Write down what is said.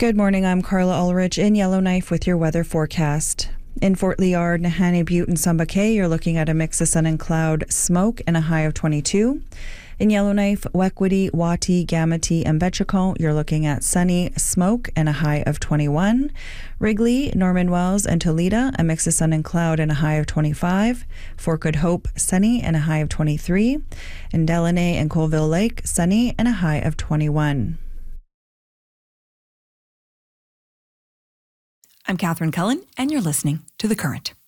Good morning, I'm Carla Ulrich in Yellowknife with your weather forecast. In Fort Liard, Nahanni Butte and Sumba Cay, you're looking at a mix of sun and cloud, smoke, and a high of 22. In Yellowknife, Wekwitty, Wati, Gamity, and Betchicon, you're looking at sunny, smoke, and a high of 21. Wrigley, Norman Wells, and Toledo, a mix of sun and cloud and a high of 25. Fort Good Hope, sunny and a high of 23. In Delaney and Colville Lake, sunny and a high of 21. I'm Catherine Cullen, and you're listening to The Current.